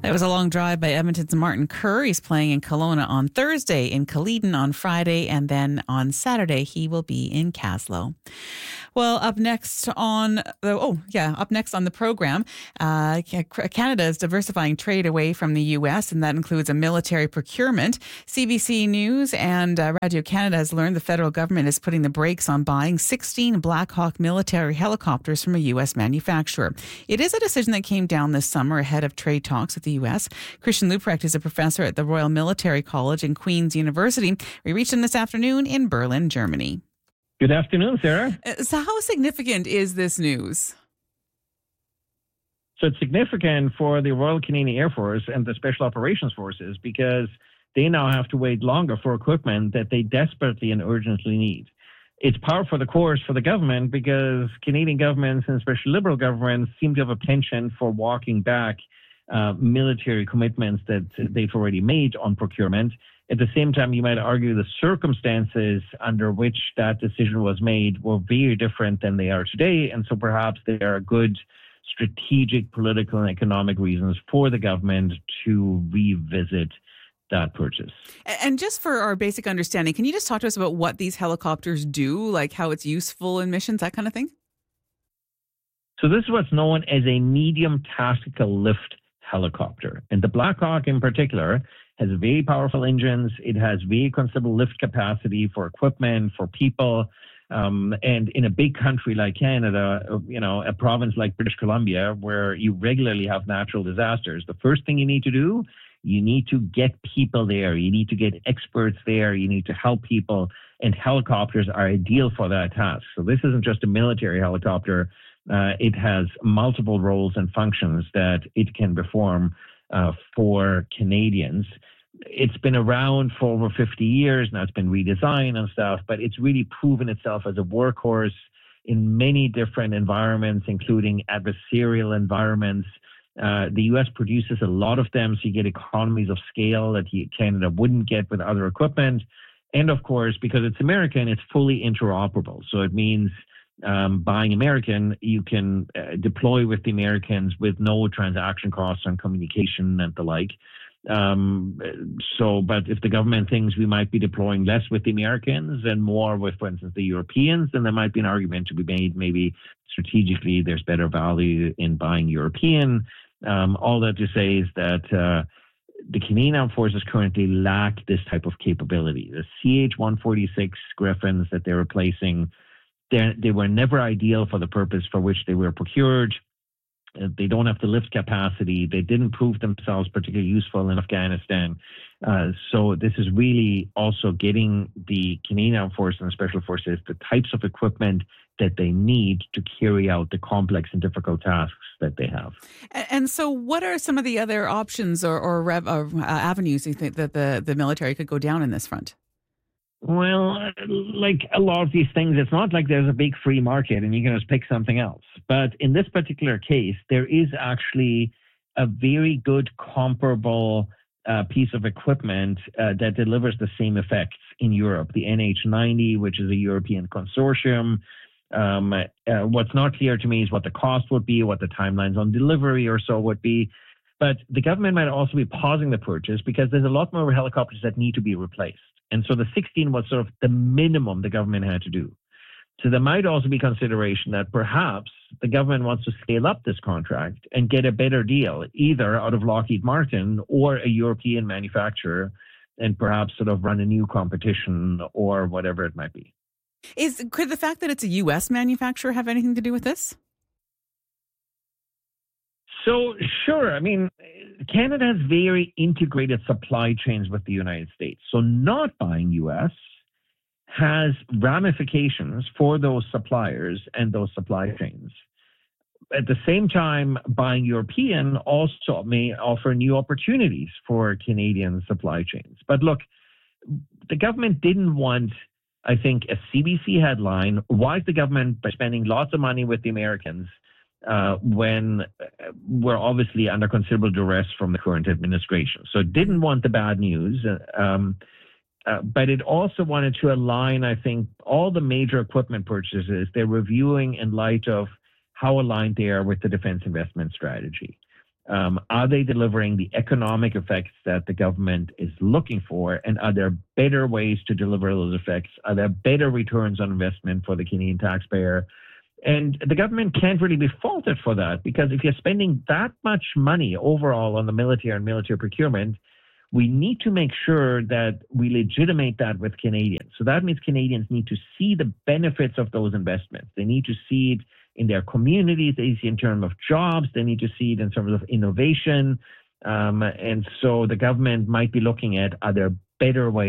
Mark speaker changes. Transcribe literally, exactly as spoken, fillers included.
Speaker 1: It was a long drive by Edmonton's Martin Kerr. He's playing in Kelowna on Thursday, in Caledon on Friday, and then on Saturday he will be in Caslow. Well, up next on the, oh yeah, up next on the program, uh, Canada is diversifying trade away from the U S, and that includes a military procurement. C B C News and uh, Radio Canada has learned the federal government is putting the brakes on buying sixteen Black Hawk military helicopters from a U S manufacturer. It is a decision that came down this summer ahead of trade talks with the U S. Christian Leuprecht is a professor at the Royal Military College in Queen's University. We reached him this afternoon in Berlin, Germany.
Speaker 2: Good afternoon, Sarah.
Speaker 1: So how significant is this news?
Speaker 2: So it's significant for the Royal Canadian Air Force and the Special Operations Forces because they now have to wait longer for equipment that they desperately and urgently need. It's par for the course for the government because Canadian governments and especially Liberal governments seem to have a penchant for walking back uh, military commitments that they've already made on procurement. At the same time, you might argue the circumstances under which that decision was made were very different than they are today. And so perhaps there are good strategic, political, and economic reasons for the government to revisit that purchase.
Speaker 1: And just for our basic understanding, can you just talk to us about what these helicopters do, like how it's useful in missions, that kind of thing?
Speaker 2: So this is what's known as a medium tactical lift helicopter. And the Black Hawk in particular has very powerful engines. It has very considerable lift capacity for equipment, for people. Um, and in a big country like Canada, you know, a province like British Columbia, where you regularly have natural disasters, the first thing you need to do, you need to get people there. You need to get experts there. You need to help people. And helicopters are ideal for that task. So this isn't just a military helicopter. Uh, it has multiple roles and functions that it can perform uh, for Canadians. It's been around for over fifty years. Now it's been redesigned and stuff, but it's really proven itself as a workhorse in many different environments, including adversarial environments. Uh, the U S produces a lot of them, so you get economies of scale that you, Canada wouldn't get with other equipment. And of course, because it's American, it's fully interoperable. So it means um, buying American, you can uh, deploy with the Americans with no transaction costs on communication and the like. Um, so, but if the government thinks we might be deploying less with the Americans and more with, for instance, the Europeans, then there might be an argument to be made. Maybe strategically there's better value in buying European. Um, all that to say is that uh, the Canadian Armed Forces currently lack this type of capability. The C H one forty-six Griffins that they're replacing, they were never ideal for the purpose for which they were procured. They don't have the lift capacity. They didn't prove themselves particularly useful in Afghanistan. Uh, so this is really also getting the Canadian Armed Forces and Special Forces the types of equipment that they need to carry out the complex and difficult tasks that they have.
Speaker 1: And so what are some of the other options or, or, rev, or uh, avenues you think that the, the military could go down in this front?
Speaker 2: Well, like a lot of these things, it's not like there's a big free market and you can just pick something else. But in this particular case, there is actually a very good comparable uh, piece of equipment uh, that delivers the same effects in Europe. The N H ninety, which is a European consortium. Um, uh, what's not clear to me is what the cost would be, what the timelines on delivery or so would be. But the government might also be pausing the purchase because there's a lot more helicopters that need to be replaced. And so the sixteen was sort of the minimum the government had to do. So there might also be consideration that perhaps the government wants to scale up this contract and get a better deal, either out of Lockheed Martin or a European manufacturer, and perhaps sort of run a new competition or whatever it might be.
Speaker 1: Is could the fact that it's a U S manufacturer have anything to do with this?
Speaker 2: So, sure. I mean, Canada has very integrated supply chains with the United States. So not buying U S has ramifications for those suppliers and those supply chains. At the same time, buying European also may offer new opportunities for Canadian supply chains. But look, the government didn't want, I think, a C B C headline, why is the government spending lots of money with the Americans Uh, when we're obviously under considerable duress from the current administration. So it didn't want the bad news, um, uh, but it also wanted to align, I think, all the major equipment purchases they're reviewing in light of how aligned they are with the defense investment strategy. Um, are they delivering the economic effects that the government is looking for? And are there better ways to deliver those effects? Are there better returns on investment for the Canadian taxpayer? And the government can't really be faulted for that, because if you're spending that much money overall on the military and military procurement, we need to make sure that we legitimate that with Canadians. So that means Canadians need to see the benefits of those investments. They need to see it in their communities, they see it in terms of jobs, they need to see it in terms of innovation. Um, and so the government might be looking at, are there better ways